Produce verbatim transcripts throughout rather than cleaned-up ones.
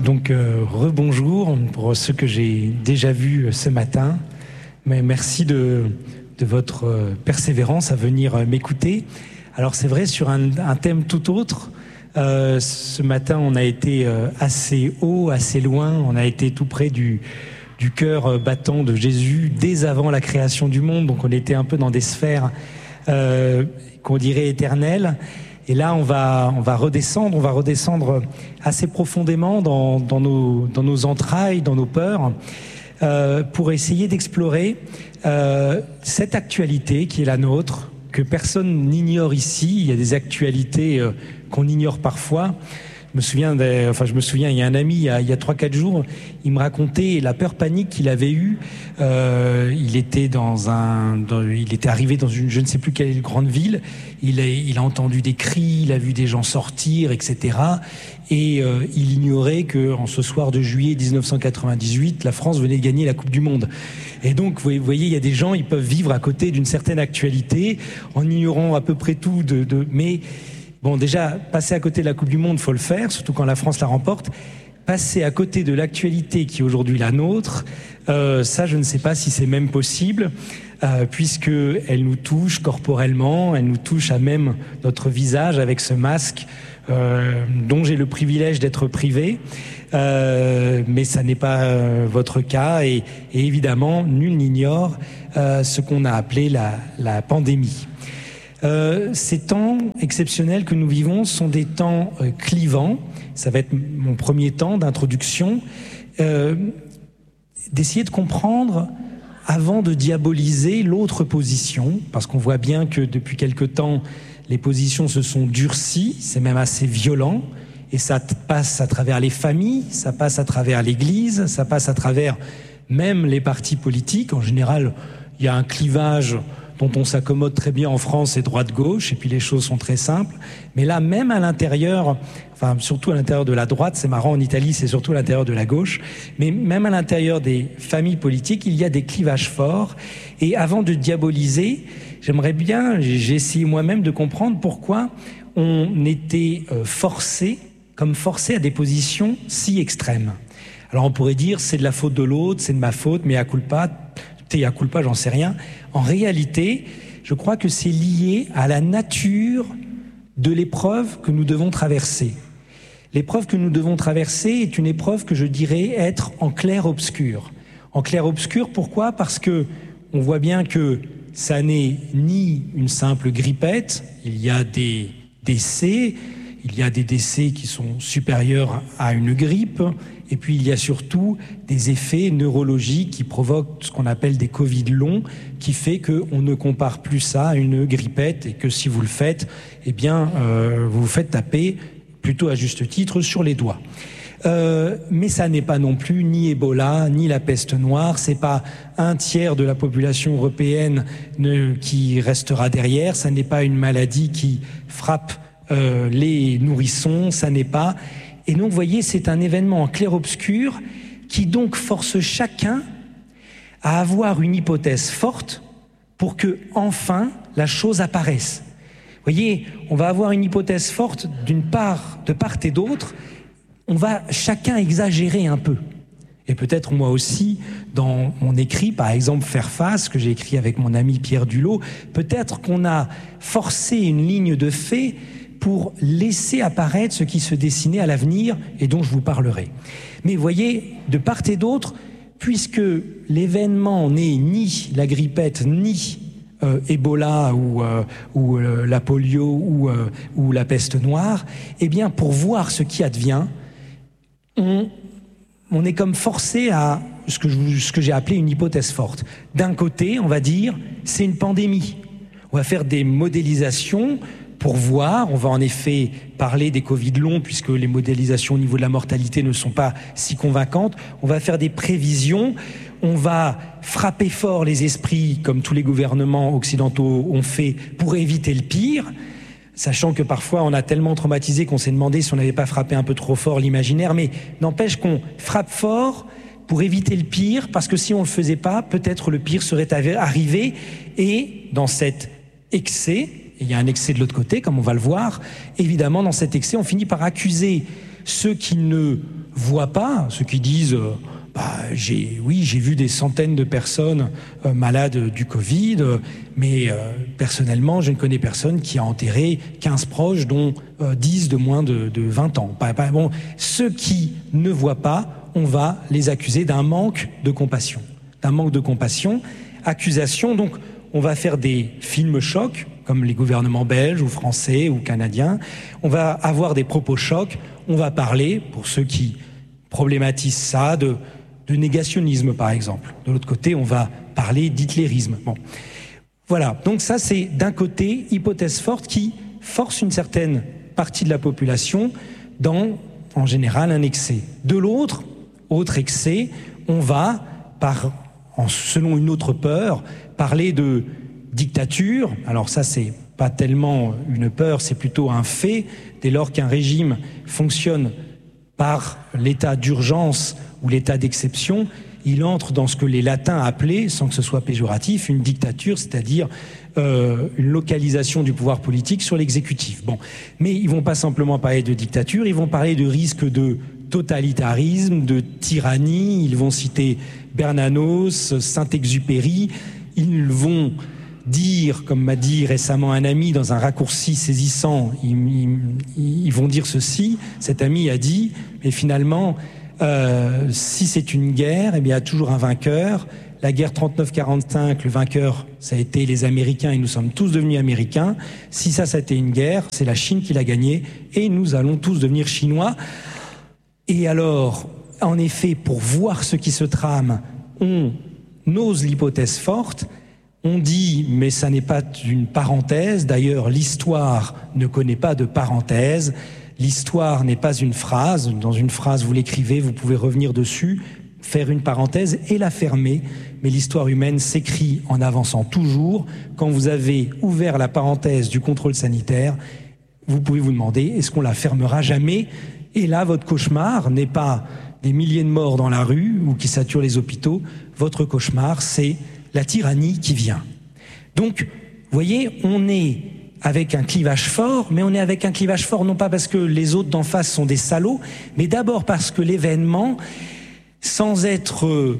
Donc, euh, rebonjour pour ceux que j'ai déjà vus ce matin. Mais merci de, de votre persévérance à venir m'écouter. Alors, c'est vrai, sur un, un thème tout autre, euh, ce matin, on a été assez haut, assez loin. On a été tout près du, du cœur battant de Jésus dès avant la création du monde. Donc, on était un peu dans des sphères euh, qu'on dirait éternelles. Et là, on va, on va redescendre, on va redescendre assez profondément dans, dans, nos, dans nos entrailles, dans nos peurs, euh, pour essayer d'explorer euh, cette actualité qui est la nôtre, que personne n'ignore ici. Il y a des actualités euh, qu'on ignore parfois. Je me souviens, des, enfin, je me souviens, il y a un ami, il y a, il y a trois quatre jours, il me racontait la peur panique qu'il avait eue. Euh, il était dans un, dans, il était arrivé dans une, je ne sais plus quelle grande ville. Il a, il a entendu des cris, il a vu des gens sortir, et cetera. Et euh, il ignorait que, en ce soir de juillet dix-neuf cent quatre-vingt-dix-huit, la France venait de gagner la Coupe du Monde. Et donc, vous voyez, il y a des gens, ils peuvent vivre à côté d'une certaine actualité en ignorant à peu près tout de, de mais bon, déjà, passer à côté de la Coupe du Monde, il faut le faire, surtout quand la France la remporte. Passer à côté de l'actualité qui est aujourd'hui la nôtre, euh, ça, je ne sais pas si c'est même possible, euh, puisqu'elle nous touche corporellement, elle nous touche à même notre visage avec ce masque euh, dont j'ai le privilège d'être privé. Euh, mais ça n'est pas euh, votre cas et, et évidemment, nul n'ignore euh, ce qu'on a appelé la, la pandémie. Euh, ces temps exceptionnels que nous vivons sont des temps euh, clivants. Ça va être mon premier temps d'introduction, euh, d'essayer de comprendre avant de diaboliser l'autre position, parce qu'on voit bien que depuis quelque temps, les positions se sont durcies, c'est même assez violent, et ça passe à travers les familles, ça passe à travers l'Église, ça passe à travers même les partis politiques. En général, il y a un clivage dont on s'accommode très bien en France, c'est droite-gauche, et puis les choses sont très simples. Mais là, même à l'intérieur, enfin surtout à l'intérieur de la droite, c'est marrant, en Italie, c'est surtout à l'intérieur de la gauche, mais même à l'intérieur des familles politiques, il y a des clivages forts. Et avant de diaboliser, j'aimerais bien, j'ai essayé moi-même de comprendre pourquoi on était forcé, comme forcé à des positions si extrêmes. Alors on pourrait dire, c'est de la faute de l'autre, c'est de ma faute, mais à culpa, à culpa, j'en sais rien. En réalité, je crois que c'est lié à la nature de l'épreuve que nous devons traverser. L'épreuve que nous devons traverser est une épreuve que je dirais être en clair-obscur. En clair-obscur, pourquoi ? Parce que on voit bien que ça n'est ni une simple grippette, il y a des décès, il y a des décès qui sont supérieurs à une grippe, et puis il y a surtout des effets neurologiques qui provoquent ce qu'on appelle des Covid longs, qui fait qu'on ne compare plus ça à une grippette, et que si vous le faites, eh bien, euh, vous vous faites taper, plutôt à juste titre, sur les doigts. Euh, mais ça n'est pas non plus ni Ebola, ni la peste noire, c'est pas un tiers de la population européenne ne, qui restera derrière, ça n'est pas une maladie qui frappe euh, les nourrissons, ça n'est pas... Et donc, vous voyez, c'est un événement en clair-obscur qui donc force chacun à avoir une hypothèse forte pour que, enfin, la chose apparaisse. Vous voyez, on va avoir une hypothèse forte d'une part, de part et d'autre. On va chacun exagérer un peu. Et peut-être moi aussi, dans mon écrit, par exemple, Faire face, que j'ai écrit avec mon ami Pierre Dulot, peut-être qu'on a forcé une ligne de faits pour laisser apparaître ce qui se dessinait à l'avenir et dont je vous parlerai. Mais voyez, de part et d'autre, puisque l'événement n'est ni la grippette, ni euh, Ebola ou, euh, ou euh, la polio ou, euh, ou la peste noire, eh bien, pour voir ce qui advient, on, on est comme forcé à ce que, je, ce que j'ai appelé une hypothèse forte. D'un côté, on va dire, c'est une pandémie. On va faire des modélisations pour voir, on va en effet parler des Covid longs puisque les modélisations au niveau de la mortalité ne sont pas si convaincantes. On va faire des prévisions, on va frapper fort les esprits comme tous les gouvernements occidentaux ont fait pour éviter le pire, sachant que parfois on a tellement traumatisé qu'on s'est demandé si on n'avait pas frappé un peu trop fort l'imaginaire, mais n'empêche qu'on frappe fort pour éviter le pire, parce que si on ne le faisait pas, peut-être le pire serait arrivé, et dans cet excès, et il y a un excès de l'autre côté, comme on va le voir, évidemment, dans cet excès, on finit par accuser ceux qui ne voient pas, ceux qui disent euh, bah, j'ai, oui, j'ai vu des centaines de personnes euh, malades du Covid, euh, mais euh, personnellement, je ne connais personne qui a enterré quinze proches, dont euh, dix de moins de, de vingt ans. Pas, pas, bon, ceux qui ne voient pas, on va les accuser d'un manque de compassion. D'un manque de compassion. Accusation, donc on va faire des films chocs, comme les gouvernements belges ou français ou canadiens. On va avoir des propos chocs. On va parler, pour ceux qui problématisent ça, de, de négationnisme, par exemple. De l'autre côté, on va parler d'hitlérisme. Bon. Voilà. Donc ça, c'est d'un côté, hypothèse forte qui force une certaine partie de la population dans, en général, un excès. De l'autre, autre excès, on va, par, en, selon une autre peur, parler de dictature. Alors ça, c'est pas tellement une peur, c'est plutôt un fait. Dès lors qu'un régime fonctionne par l'état d'urgence ou l'état d'exception, il entre dans ce que les latins appelaient, sans que ce soit péjoratif, une dictature, c'est-à-dire euh, une localisation du pouvoir politique sur l'exécutif. Bon, mais ils vont pas simplement parler de dictature, ils vont parler de risque de totalitarisme, de tyrannie. Ils vont citer Bernanos, Saint-Exupéry. Ils vont dire, comme m'a dit récemment un ami dans un raccourci saisissant, ils, ils, ils vont dire ceci. Cet ami a dit, mais finalement, euh, si c'est une guerre, eh bien, il y a toujours un vainqueur. La guerre trente-neuf quarante-cinq, le vainqueur, ça a été les Américains et nous sommes tous devenus Américains. Si ça, ça a été une guerre, c'est la Chine qui l'a gagnée et nous allons tous devenir Chinois. Et alors, en effet, pour voir ce qui se trame, on ose l'hypothèse forte. On dit, mais ça n'est pas une parenthèse. D'ailleurs, l'histoire ne connaît pas de parenthèse. L'histoire n'est pas une phrase. Dans une phrase, vous l'écrivez, vous pouvez revenir dessus, faire une parenthèse et la fermer. Mais l'histoire humaine s'écrit en avançant toujours. Quand vous avez ouvert la parenthèse du contrôle sanitaire, vous pouvez vous demander, est-ce qu'on la fermera jamais ? Et là, votre cauchemar n'est pas des milliers de morts dans la rue ou qui saturent les hôpitaux. Votre cauchemar, c'est la tyrannie qui vient. Donc, vous voyez, on est avec un clivage fort, mais on est avec un clivage fort non pas parce que les autres d'en face sont des salauds, mais d'abord parce que l'événement, sans être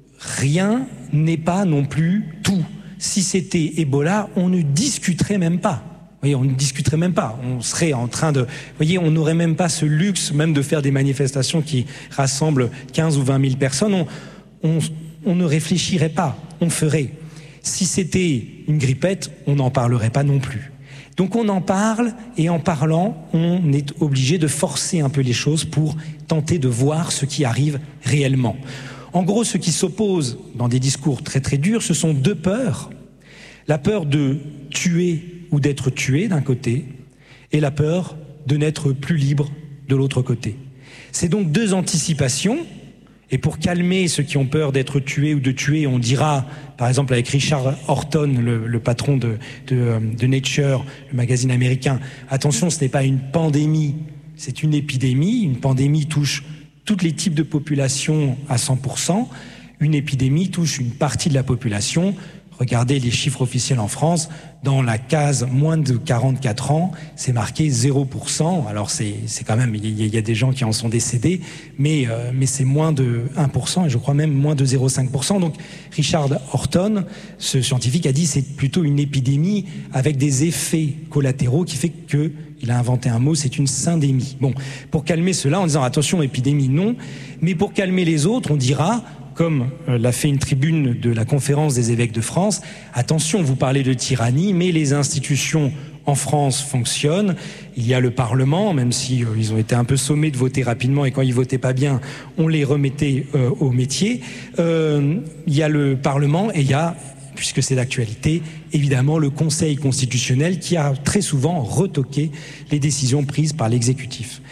rien, n'est pas non plus tout. Si c'était Ebola, on ne discuterait même pas. Vous voyez, on ne discuterait même pas. On serait en train de... Vous voyez, on n'aurait même pas ce luxe même de faire des manifestations qui rassemblent quinze ou vingt mille personnes. On, on, on ne réfléchirait pas. On ferait. Si c'était une grippette, on n'en parlerait pas non plus. Donc on en parle, et en parlant, on est obligé de forcer un peu les choses pour tenter de voir ce qui arrive réellement. En gros, ce qui s'oppose dans des discours très très durs, ce sont deux peurs. La peur de tuer ou d'être tué d'un côté, et la peur de n'être plus libre de l'autre côté. C'est donc deux anticipations, et pour calmer ceux qui ont peur d'être tués ou de tuer, on dira, par exemple avec Richard Horton, le, le patron de, de, de Nature, le magazine américain, attention, ce n'est pas une pandémie, c'est une épidémie. Une pandémie touche tous les types de population à cent pour cent, une épidémie touche une partie de la population. Regardez les chiffres officiels en France, dans la case moins de quarante-quatre ans, c'est marqué zéro pour cent. Alors c'est, c'est quand même, il y, y a des gens qui en sont décédés, mais, euh, mais c'est moins de un pour cent et je crois même moins de zéro virgule cinq pour cent. Donc Richard Horton, ce scientifique, a dit c'est plutôt une épidémie avec des effets collatéraux qui fait que, il a inventé un mot, c'est une syndémie. Bon, pour calmer cela en disant attention, épidémie non, mais pour calmer les autres, on dira, comme l'a fait une tribune de la conférence des évêques de France, attention, vous parlez de tyrannie, mais les institutions en France fonctionnent. Il y a le Parlement, même si euh, ils ont été un peu sommés de voter rapidement, et quand ils votaient pas bien, on les remettait euh, au métier. Euh, il y a le Parlement et il y a, puisque c'est d'actualité, évidemment le Conseil constitutionnel qui a très souvent retoqué les décisions prises par l'exécutif.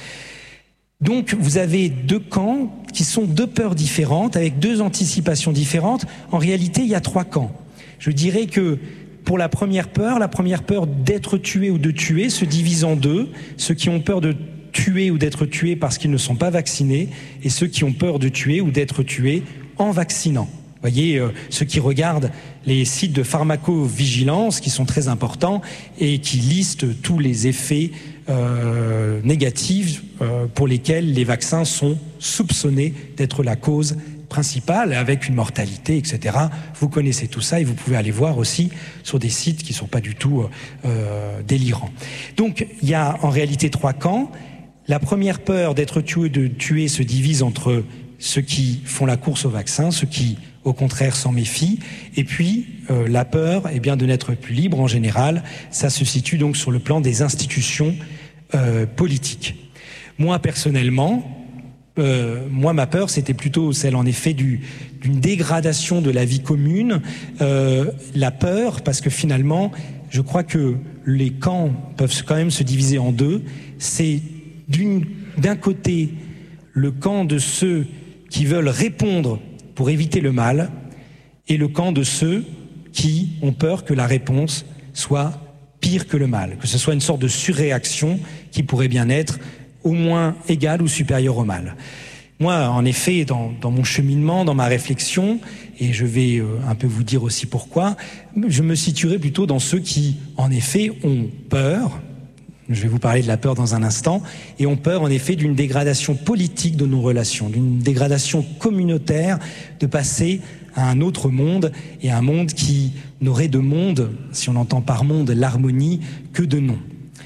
Donc vous avez deux camps qui sont deux peurs différentes, avec deux anticipations différentes. En réalité, il y a trois camps. Je dirais que pour la première peur, la première peur d'être tué ou de tuer se divise en deux. Ceux qui ont peur de tuer ou d'être tués parce qu'ils ne sont pas vaccinés, et ceux qui ont peur de tuer ou d'être tués en vaccinant. Vous voyez, euh, ceux qui regardent les sites de pharmacovigilance, qui sont très importants et qui listent tous les effets euh, négatives euh, pour lesquelles les vaccins sont soupçonnés d'être la cause principale, avec une mortalité, et cetera. Vous connaissez tout ça et vous pouvez aller voir aussi sur des sites qui ne sont pas du tout euh, délirants. Donc, il y a en réalité trois camps. La première peur d'être tué, de tuer, se divise entre ceux qui font la course au vaccin, ceux qui, au contraire, s'en méfient. Et puis, euh, la peur eh bien, de n'être plus libre, en général, ça se situe donc sur le plan des institutions euh, politiques. Moi, personnellement, Euh, moi, ma peur, c'était plutôt celle, en effet, du, d'une dégradation de la vie commune. Euh, la peur, parce que finalement, je crois que les camps peuvent quand même se diviser en deux. C'est d'une, d'un côté le camp de ceux qui veulent répondre pour éviter le mal, et le camp de ceux qui ont peur que la réponse soit pire que le mal, que ce soit une sorte de surréaction qui pourrait bien être au moins égal ou supérieur au mal. Moi, en effet, dans, dans mon cheminement, dans ma réflexion, et je vais euh, un peu vous dire aussi pourquoi, je me situerai plutôt dans ceux qui, en effet, ont peur, je vais vous parler de la peur dans un instant, et ont peur, en effet, d'une dégradation politique de nos relations, d'une dégradation communautaire, de passer à un autre monde, et un monde qui n'aurait de monde, si on entend par monde l'harmonie, que de nom.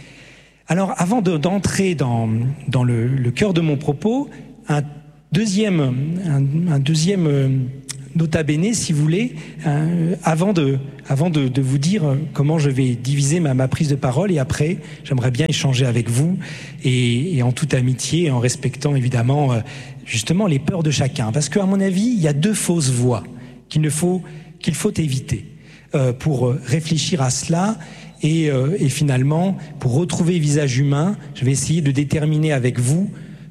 Alors, avant de, d'entrer dans, dans le, le cœur de mon propos, un deuxième, un, un deuxième euh, nota bene, si vous voulez, euh, avant, de, avant de, de vous dire comment je vais diviser ma, ma prise de parole, et après, j'aimerais bien échanger avec vous, et, et en toute amitié, en respectant évidemment euh, justement les peurs de chacun. Parce qu'à mon avis, il y a deux fausses voies qu'il, ne faut, qu'il faut éviter euh, pour réfléchir à cela. Et, euh, et finalement, pour retrouver visage humain, je vais essayer de déterminer avec vous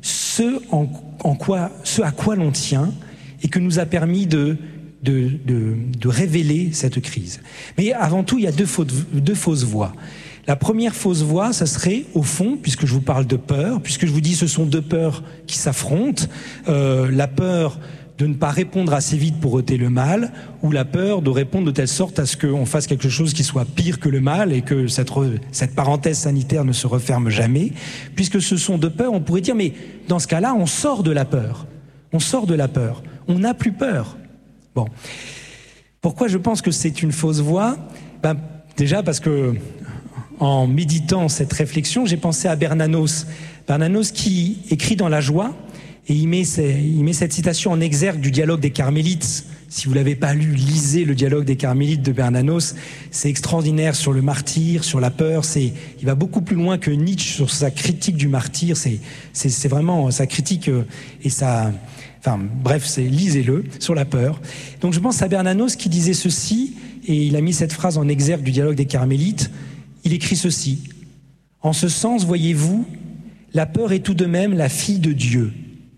ce, en, en quoi, ce à quoi l'on tient et que nous a permis de, de, de, de révéler cette crise. Mais avant tout, il y a deux, fausses, deux fausses voies. La première fausse voie, ça serait, au fond, puisque je vous parle de peur, puisque je vous dis ce sont deux peurs qui s'affrontent, euh, la peur de ne pas répondre assez vite pour ôter le mal, ou la peur de répondre de telle sorte à ce qu'on fasse quelque chose qui soit pire que le mal et que cette, re, cette parenthèse sanitaire ne se referme jamais. Puisque ce sont deux peurs, on pourrait dire, mais dans ce cas-là, on sort de la peur. On sort de la peur. On n'a plus peur. Bon. Pourquoi je pense que c'est une fausse voie ? Ben, déjà parce que, en méditant cette réflexion, j'ai pensé à Bernanos. Bernanos qui écrit dans La Joie, et il met, ces, il met cette citation en exergue du dialogue des Carmélites. Si vous ne l'avez pas lu, lisez le dialogue des Carmélites de Bernanos. C'est extraordinaire sur le martyr, sur la peur. C'est, il va beaucoup plus loin que Nietzsche sur sa critique du martyr. C'est, c'est, c'est vraiment sa critique et sa... Enfin, bref, c'est, lisez-le, sur la peur. Donc je pense à Bernanos qui disait ceci, et il a mis cette phrase en exergue du dialogue des Carmélites. Il écrit ceci. « En ce sens, voyez-vous, la peur est tout de même la fille de Dieu.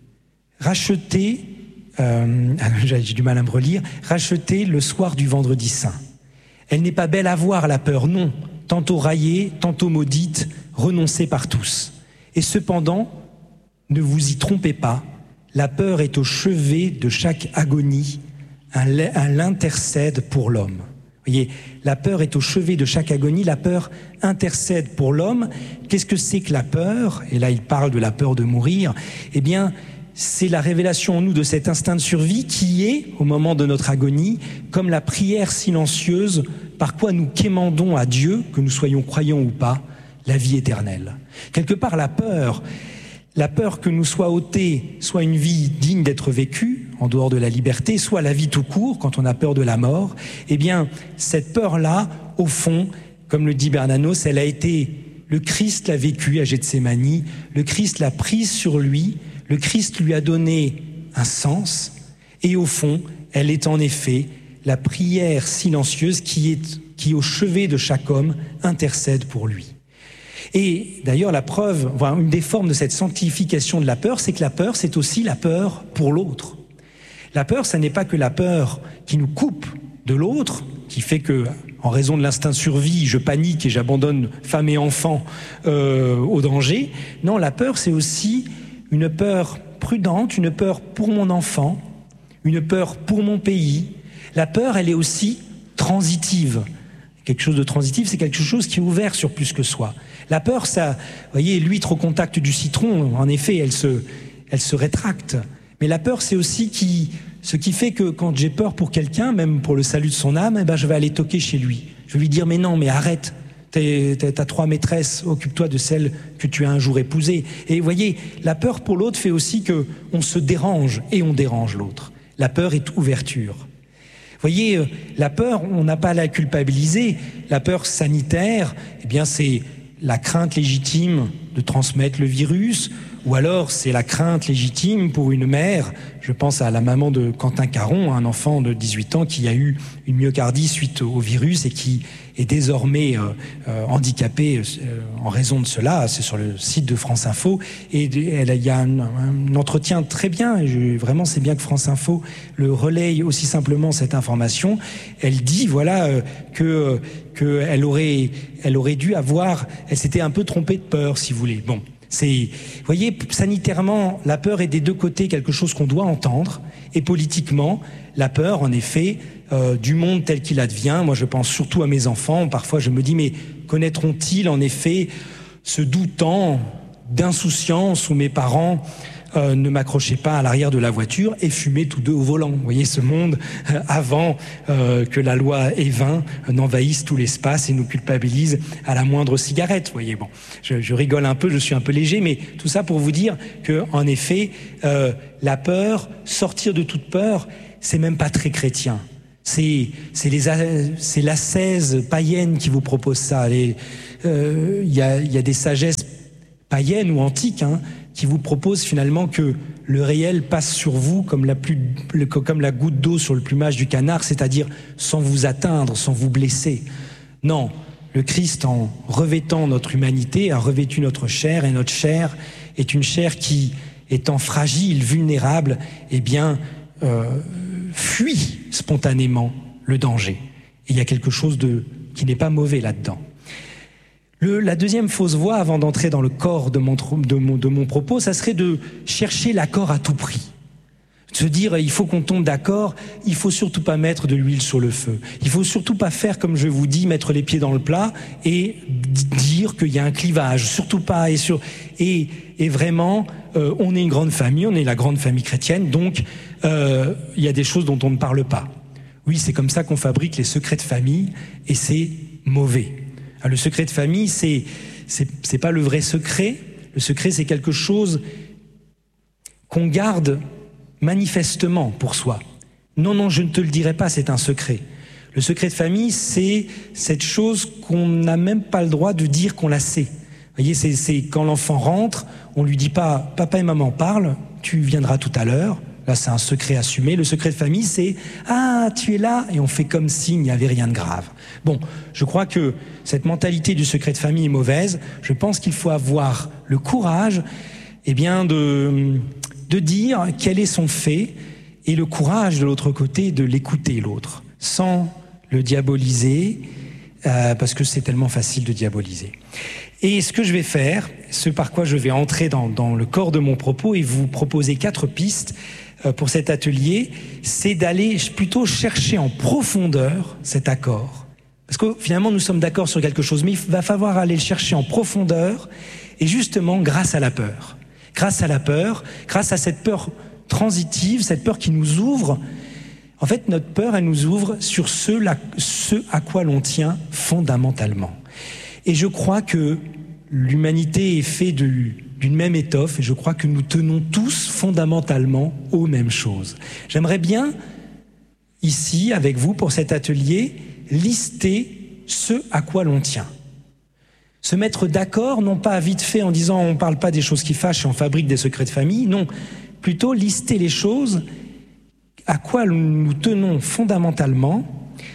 Rachetée, euh, j'ai du mal à me relire, rachetée le soir du vendredi saint. Elle n'est pas belle à voir, la peur, non, tantôt raillée, tantôt maudite, renoncée par tous. Et cependant, ne vous y trompez pas, la peur est au chevet de chaque agonie, elle intercède pour l'homme. » Vous voyez, la peur est au chevet de chaque agonie, la peur intercède pour l'homme. Qu'est-ce que c'est que la peur ? Et là, il parle de la peur de mourir. Eh bien, c'est la révélation en nous de cet instinct de survie qui est, au moment de notre agonie, comme la prière silencieuse par quoi nous quémandons à Dieu, que nous soyons croyants ou pas, la vie éternelle. Quelque part, la peur, la peur que nous soit ôtée, soit une vie digne d'être vécue, en dehors de la liberté, soit la vie tout court, quand on a peur de la mort, eh bien, cette peur-là, au fond, comme le dit Bernanos, elle a été, le Christ l'a vécue à Gethsémani, le Christ l'a prise sur lui, le Christ lui a donné un sens, et au fond, elle est en effet la prière silencieuse qui est, qui au chevet de chaque homme intercède pour lui. Et d'ailleurs, la preuve, enfin, une des formes de cette sanctification de la peur, c'est que la peur, c'est aussi la peur pour l'autre. La peur, ça n'est pas que la peur qui nous coupe de l'autre, qui fait que, en raison de l'instinct de survie, je panique et j'abandonne femme et enfant euh, au danger. Non, la peur, c'est aussi une peur prudente, une peur pour mon enfant, une peur pour mon pays. La peur, elle est aussi transitive. Quelque chose de transitif, c'est quelque chose qui est ouvert sur plus que soi. La peur, ça, vous voyez, l'huître au contact du citron, en effet, elle se, elle se rétracte. Mais la peur, c'est aussi qui, ce qui fait que quand j'ai peur pour quelqu'un, même pour le salut de son âme, eh ben, je vais aller toquer chez lui. Je vais lui dire, mais non, mais arrête. T'as trois maîtresses, occupe-toi de celle que tu as un jour épousée. Et vous voyez, la peur pour l'autre fait aussi que on se dérange et on dérange l'autre. La peur est ouverture. Vous voyez, la peur, on n'a pas à la culpabiliser. La peur sanitaire, eh bien, c'est la crainte légitime de transmettre le virus, ou alors c'est la crainte légitime pour une mère. Je pense à la maman de Quentin Caron, un enfant de dix-huit ans qui a eu une myocardie suite au virus et qui est désormais euh, euh, handicapé euh, en raison de cela. C'est sur le site de France Info et il y a un, un entretien très bien, et je, vraiment c'est bien que France Info le relaye aussi simplement cette information. Elle dit voilà euh, que que elle aurait elle aurait dû avoir, elle s'était un peu trompée de peur, si vous voulez. Bon, c'est, vous voyez, sanitairement, la peur est des deux côtés quelque chose qu'on doit entendre, et politiquement, la peur, en effet, euh, du monde tel qu'il advient. Moi, je pense surtout à mes enfants. Parfois, je me dis, mais connaîtront-ils, en effet, ce doux temps d'insouciance où mes parents euh, ne m'accrochaient pas à l'arrière de la voiture et fumaient tous deux au volant. Vous voyez, ce monde euh, avant euh, que la loi Évin euh, n'envahisse tout l'espace et nous culpabilise à la moindre cigarette. Vous voyez, bon, je, je rigole un peu, je suis un peu léger, mais tout ça pour vous dire que, en effet, euh, la peur, sortir de toute peur, c'est même pas très chrétien. C'est, c'est les, c'est l'ascèse païenne qui vous propose ça. Il euh, y, a, y a des sagesses païennes ou antiques, hein, qui vous proposent finalement que le réel passe sur vous comme la, plus, comme la goutte d'eau sur le plumage du canard, c'est-à-dire sans vous atteindre, sans vous blesser. Non, le Christ, en revêtant notre humanité, a revêtu notre chair, et notre chair est une chair qui, étant fragile, vulnérable, eh bien, euh, fuit spontanément le danger. Et il y a quelque chose de, qui n'est pas mauvais là-dedans. Le, la deuxième fausse voie, avant d'entrer dans le corps de mon, de, mon, de mon propos, ça serait de chercher l'accord à tout prix. De se dire, il faut qu'on tombe d'accord, il faut surtout pas mettre de l'huile sur le feu. Il faut surtout pas faire, comme je vous dis, mettre les pieds dans le plat et dire qu'il y a un clivage. Surtout pas. Et, sur, et, et vraiment, euh, on est une grande famille, on est la grande famille chrétienne, donc euh, il y a des choses dont on ne parle pas. Oui, c'est comme ça qu'on fabrique les secrets de famille, et c'est mauvais. Le secret de famille, c'est, c'est, c'est pas le vrai secret. Le secret, c'est quelque chose qu'on garde manifestement pour soi. Non, non, je ne te le dirai pas, c'est un secret. Le secret de famille, c'est cette chose qu'on n'a même pas le droit de dire qu'on la sait. Vous voyez, c'est, c'est quand l'enfant rentre, on lui dit pas « papa et maman parlent, tu viendras tout à l'heure ». Là, c'est un secret assumé. Le secret de famille, c'est « ah, tu es là » et on fait comme s'il n'y avait rien de grave. Bon, je crois que cette mentalité du secret de famille est mauvaise. Je pense qu'il faut avoir le courage, eh bien, de, de dire quel est son fait, et le courage de l'autre côté de l'écouter, l'autre, sans le diaboliser, euh, parce que c'est tellement facile de diaboliser. Et ce que je vais faire, ce par quoi je vais entrer dans, dans le corps de mon propos et vous proposer quatre pistes pour cet atelier, c'est d'aller plutôt chercher en profondeur cet accord. Parce que finalement, nous sommes d'accord sur quelque chose, mais il va falloir aller le chercher en profondeur, et justement grâce à la peur. Grâce à la peur, grâce à cette peur transitive, cette peur qui nous ouvre. En fait, notre peur, elle nous ouvre sur ce, la, ce à quoi l'on tient fondamentalement. Et je crois que l'humanité est faite de... d'une même étoffe, et je crois que nous tenons tous fondamentalement aux mêmes choses. J'aimerais bien, ici, avec vous, pour cet atelier, lister ce à quoi l'on tient. Se mettre d'accord, non pas à vite fait en disant on ne parle pas des choses qui fâchent et on fabrique des secrets de famille, non, plutôt lister les choses à quoi nous tenons fondamentalement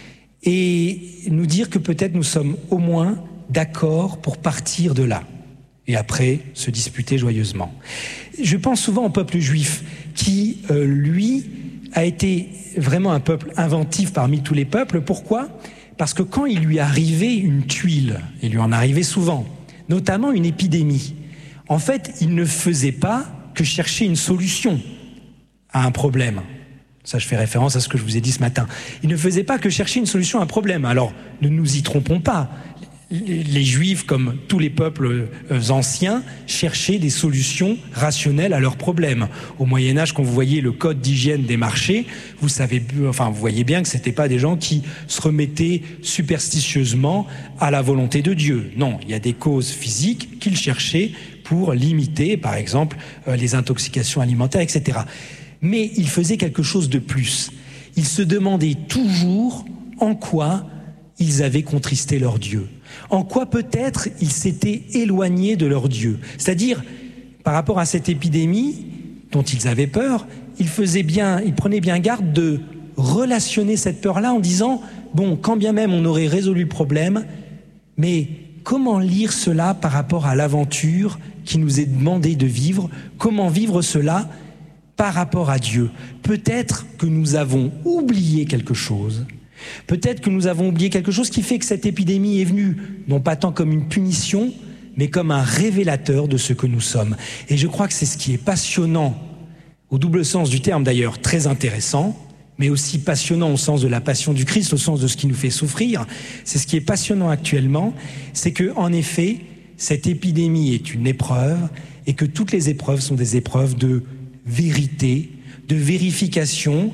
et nous dire que peut-être nous sommes au moins d'accord pour partir de là. Et après, se disputer joyeusement. Je pense souvent au peuple juif, qui, euh, lui, a été vraiment un peuple inventif parmi tous les peuples. Pourquoi ? Parce que quand il lui arrivait une tuile, il lui en arrivait souvent, notamment une épidémie, en fait, il ne faisait pas que chercher une solution à un problème. Ça, je fais référence à ce que je vous ai dit ce matin. Il ne faisait pas que chercher une solution à un problème. Alors, ne nous y trompons pas. les Juifs, comme tous les peuples anciens, cherchaient des solutions rationnelles à leurs problèmes. Au Moyen-Âge, quand vous voyez le code d'hygiène des marchés, vous savez, enfin, vous voyez bien que c'était pas des gens qui se remettaient superstitieusement à la volonté de Dieu. Non, il y a des causes physiques qu'ils cherchaient pour limiter, par exemple, les intoxications alimentaires, et cetera. Mais ils faisaient quelque chose de plus. Ils se demandaient toujours en quoi ils avaient contristé leur Dieu. En quoi peut-être ils s'étaient éloignés de leur Dieu. C'est-à-dire, par rapport à cette épidémie dont ils avaient peur, ils faisaient bien, ils prenaient bien garde de relationner cette peur-là en disant, bon, quand bien même on aurait résolu le problème, mais comment lire cela par rapport à l'aventure qui nous est demandé de vivre? Comment vivre cela par rapport à Dieu? Peut-être que nous avons oublié quelque chose. Peut-être que nous avons oublié quelque chose qui fait que cette épidémie est venue, non pas tant comme une punition, mais comme un révélateur de ce que nous sommes. Et je crois que c'est ce qui est passionnant, au double sens du terme d'ailleurs, très intéressant, mais aussi passionnant au sens de la passion du Christ, au sens de ce qui nous fait souffrir. C'est ce qui est passionnant actuellement, c'est que, en effet, cette épidémie est une épreuve, et que toutes les épreuves sont des épreuves de vérité, de vérification.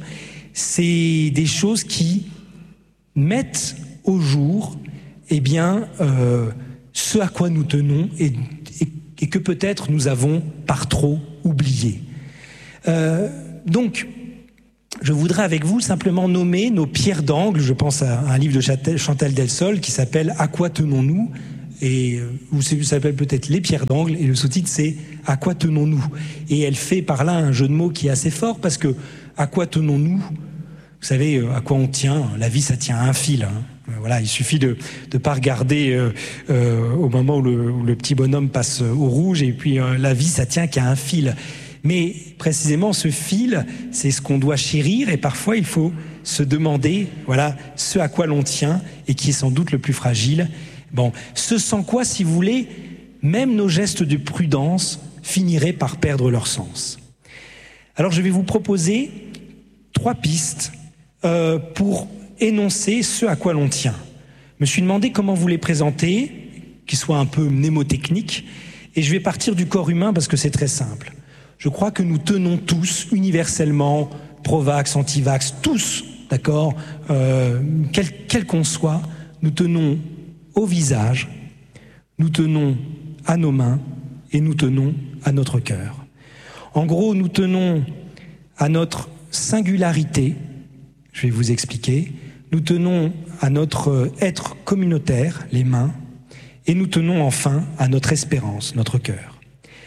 C'est des choses qui mettent au jour, eh bien, euh, ce à quoi nous tenons et, et, et que peut-être nous avons par trop oublié. Euh, donc, je voudrais avec vous simplement nommer nos pierres d'angle. Je pense à un livre de Chantal Delsol qui s'appelle « À quoi tenons-nous » et ou ça s'appelle peut-être Les pierres d'angle, et le sous-titre c'est « À quoi tenons-nous » et elle fait par là un jeu de mots qui est assez fort parce que « À quoi tenons-nous » Vous savez à quoi on tient? La vie, ça tient à un fil. Hein. Voilà, il suffit de ne pas regarder euh, euh, au moment où le, où le petit bonhomme passe au rouge, et puis euh, la vie, ça tient qu'à un fil. Mais précisément, ce fil, c'est ce qu'on doit chérir, et parfois, il faut se demander, voilà, ce à quoi l'on tient, et qui est sans doute le plus fragile. Bon, ce sans quoi, si vous voulez, même nos gestes de prudence finiraient par perdre leur sens. Alors, je vais vous proposer trois pistes Euh, pour énoncer ce à quoi l'on tient. Je me suis demandé comment vous les présenter, qu'ils soient un peu mnémotechniques, et je vais partir du corps humain parce que c'est très simple. Je crois que nous tenons tous, universellement, pro-vax, anti-vax, tous, d'accord, euh, quel, quel qu'on soit, nous tenons au visage, nous tenons à nos mains et nous tenons à notre cœur. En gros, nous tenons à notre singularité. Je vais vous expliquer. Nous tenons à notre être communautaire, les mains, et nous tenons enfin à notre espérance, notre cœur.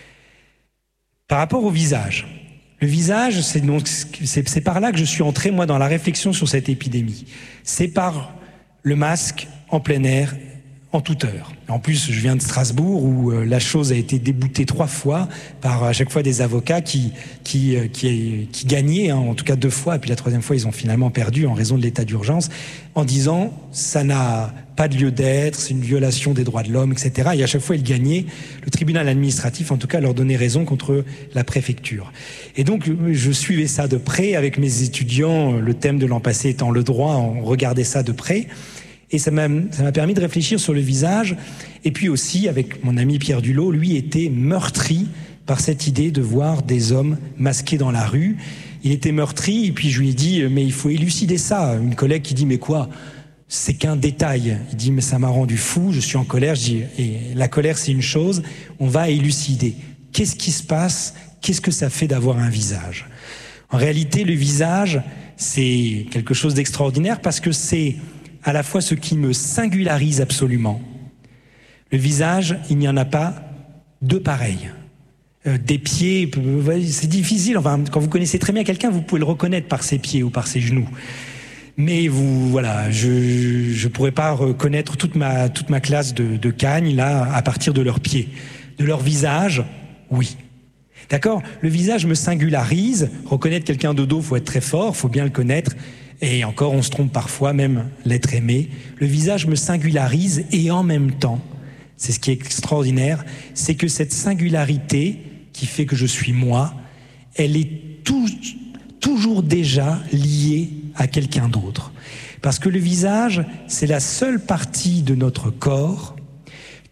Par rapport au visage, le visage, c'est donc, c'est, c'est par là que je suis entré, moi, dans la réflexion sur cette épidémie. C'est par le masque en plein air, en toute heure. En plus, je viens de Strasbourg où euh, la chose a été déboutée trois fois par à chaque fois des avocats qui qui euh, qui, qui gagnaient, hein, en tout cas deux fois, et puis la troisième fois ils ont finalement perdu en raison de l'état d'urgence, en disant ça n'a pas de lieu d'être, c'est une violation des droits de l'homme, et cetera. Et à chaque fois ils gagnaient. Le tribunal administratif, en tout cas, leur donnait raison contre la préfecture. Et donc je suivais ça de près avec mes étudiants. Le thème de l'an passé étant le droit, on regardait ça de près. Et ça m'a, ça m'a permis de réfléchir sur le visage. Et puis aussi, avec mon ami Pierre Dulot, lui était meurtri par cette idée de voir des hommes masqués dans la rue. Il était meurtri, et puis je lui ai dit, mais il faut élucider ça. Une collègue qui dit, mais quoi? C'est qu'un détail. Il dit, mais ça m'a rendu fou, je suis en colère. Je dis, et la colère, c'est une chose, on va élucider. Qu'est-ce qui se passe? Qu'est-ce que ça fait d'avoir un visage? En réalité, le visage, c'est quelque chose d'extraordinaire parce que c'est à la fois ce qui me singularise absolument. Le visage, il n'y en a pas deux pareils. Euh, des pieds, c'est difficile. Enfin, quand vous connaissez très bien quelqu'un, vous pouvez le reconnaître par ses pieds ou par ses genoux. Mais vous, voilà, je je pourrais pas reconnaître toute ma toute ma classe de, de Cagnes là à partir de leurs pieds, de leur visage, oui. D'accord. Le visage me singularise. Reconnaître quelqu'un de dos, faut être très fort, faut bien le connaître. Et encore, on se trompe parfois, même l'être aimé. Le visage me singularise et en même temps, c'est ce qui est extraordinaire, c'est que cette singularité qui fait que je suis moi, elle est tout, toujours déjà liée à quelqu'un d'autre. Parce que le visage, c'est la seule partie de notre corps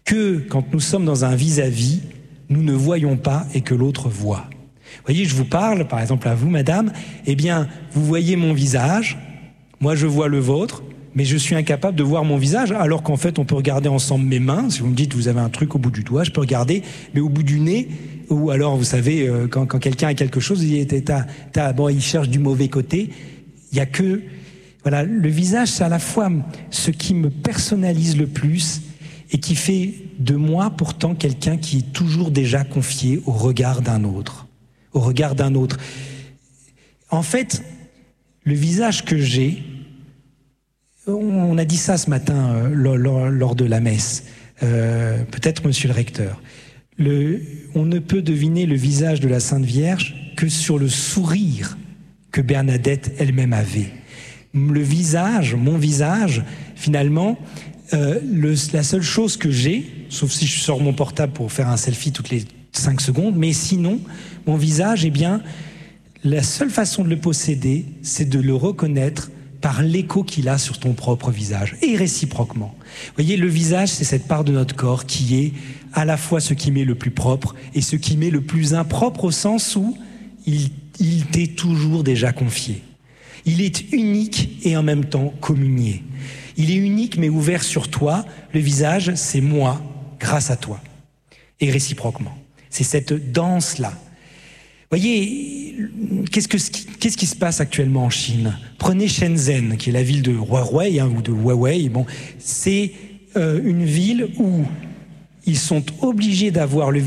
que quand nous sommes dans un vis-à-vis, nous ne voyons pas et que l'autre voit. Vous voyez, je vous parle, par exemple à vous, madame, eh bien, vous voyez mon visage, moi je vois le vôtre, mais je suis incapable de voir mon visage, alors qu'en fait, on peut regarder ensemble mes mains. Si vous me dites, vous avez un truc au bout du doigt, je peux regarder, mais au bout du nez, ou alors, vous savez, quand, quand quelqu'un a quelque chose, il, t'as, t'as, bon, il cherche du mauvais côté. Il n'y a que... Voilà, le visage, c'est à la fois ce qui me personnalise le plus et qui fait de moi, pourtant, quelqu'un qui est toujours déjà confié au regard d'un autre. Au regard d'un autre. En fait, le visage que j'ai, on a dit ça ce matin euh, lors, lors de la messe, euh, peut-être monsieur le recteur. Le, on ne peut deviner le visage de la Sainte Vierge que sur le sourire que Bernadette elle-même avait. Le visage, mon visage, finalement, euh, le, la seule chose que j'ai, sauf si je sors mon portable pour faire un selfie toutes les cinq secondes, mais sinon, mon visage, eh bien, la seule façon de le posséder, c'est de le reconnaître par l'écho qu'il a sur ton propre visage, et réciproquement. Vous voyez, le visage, c'est cette part de notre corps qui est à la fois ce qui m'est le plus propre et ce qui m'est le plus impropre, au sens où il, il t'est toujours déjà confié. Il est unique et en même temps communié. Il est unique mais ouvert sur toi. Le visage, c'est moi, grâce à toi. Et réciproquement. C'est cette danse-là. Voyez, qu'est-ce, que, qu'est-ce qui se passe actuellement en Chine? Prenez Shenzhen, qui est la ville de Huawei, hein, ou de Huawei. Bon, c'est euh, une ville où ils sont obligés d'avoir le